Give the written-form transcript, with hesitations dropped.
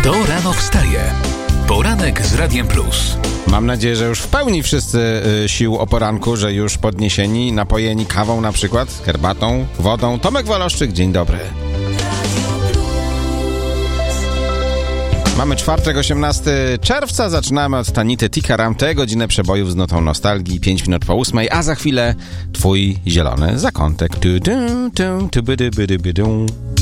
Kto rano wstaje? Poranek z Radiem Plus. Mam nadzieję, że już w pełni wszyscy sił o poranku, że już podniesieni, napojeni kawą na przykład, herbatą, wodą. Tomek Waloszczyk, dzień dobry. Mamy czwartek, 18 czerwca, zaczynamy od Tanity Tikaram, tę godzinę przebojów z notą nostalgii, 5 minut po 8, a za chwilę twój zielony zakątek.